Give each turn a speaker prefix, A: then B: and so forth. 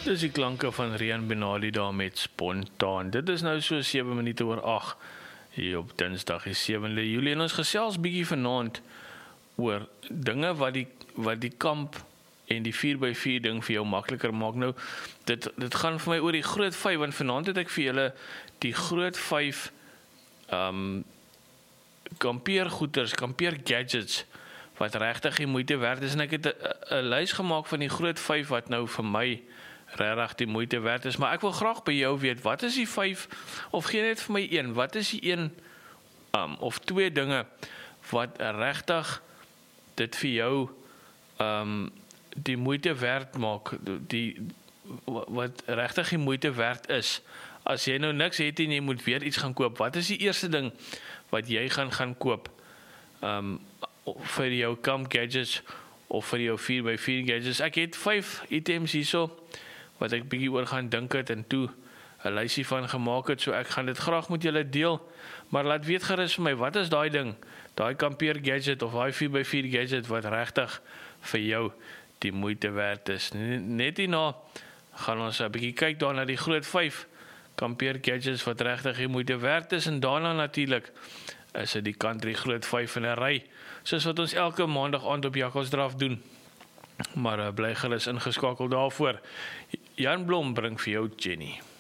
A: Dis die klanke van Rian Benali daar met Spontaan. Dit is nou so 7 minute oor 8 hier op Dinsdag die 7de Julie en ons gesels bietjie vanaand oor dinge wat die kamp en die 4x4 ding vir jou makliker maak. Nou dit gaan vir my oor die groot 5 want vanaand het ek vir julle die groot 5 kampeergoeders, kampeergadgets wat regtig die moeite werd is en ek het 'n lys gemaak van die groot 5 wat nou vir my regtig die moeite werd is, maar ek wil graag by jou weet, wat is die 5, of gee net vir my 1, wat is die 1 of 2 dinge wat regtig dit vir jou die moeite werd maak, wat regtig die moeite werd is, as jy nou niks het en jy moet weer iets gaan koop, wat is die eerste ding wat jy gaan koop vir jou kamp gadgets of vir jou 4x4 gadgets? Ek het 5 items hierso wat ek bietjie oor gaan dink het en toe 'n lysie van gemaak het, so ek gaan dit graag met julle deel, maar laat weet gerus vir my, wat is daai ding, daai kampeer gadget of daai 4x4 gadget wat regtig vir jou die moeite werd is? Net hierna gaan ons 'n bietjie kyk daar na die groot 5 kampeer gadgets wat regtig die moeite werd is, en daarna natuurlik is dit die country groot 5 in 'n ry, soos wat ons elke maandag aand op Jakkalsdraf doen. Maar bly gerus ingeskakel daarvoor. Jan Blom bring vir jou Jenny.